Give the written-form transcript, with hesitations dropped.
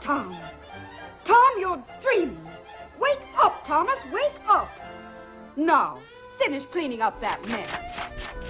Tom. Tom, you're dreaming. Wake up, Thomas, wake up. Now, finish cleaning up that mess.